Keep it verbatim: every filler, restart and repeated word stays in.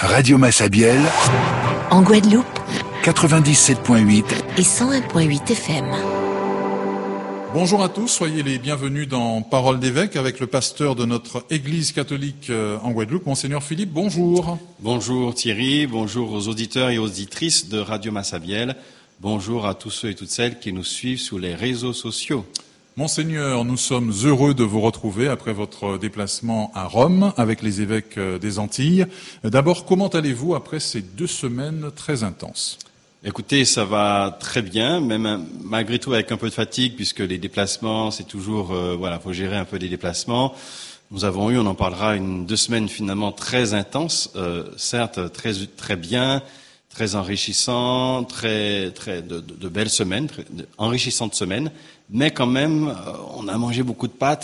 Radio Massabielle, en Guadeloupe, quatre-vingt-dix-sept virgule huit et cent un virgule huit F M. Bonjour à tous, soyez les bienvenus dans Parole d'évêque avec le pasteur de notre Église catholique en Guadeloupe, Monseigneur Philippe. Bonjour. Bonjour Thierry, bonjour aux auditeurs et aux auditrices de Radio Massabielle. Bonjour à tous ceux et toutes celles qui nous suivent sur les réseaux sociaux. Monseigneur, nous sommes heureux de vous retrouver après votre déplacement à Rome avec les évêques des Antilles. D'abord, comment allez-vous après ces deux semaines très intenses ? Écoutez, ça va très bien, même malgré tout avec un peu de fatigue, puisque les déplacements, c'est toujours, euh, voilà, faut gérer un peu les déplacements. Nous avons eu, on en parlera, une deux semaines finalement très intenses, euh, certes très très bien, très enrichissant, très très de, de, de belles semaines, très, de, enrichissantes semaines, mais quand même, euh, on a mangé beaucoup de pâtes